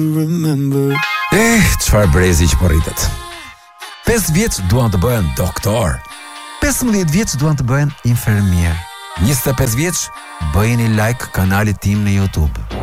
Çfarë brezi që po rritet. 5 vjeç duan të bëhen doktor. 15 vjeç duan të bëhen infermier. 25 vjeç bëjeni like kanalit tim në YouTube.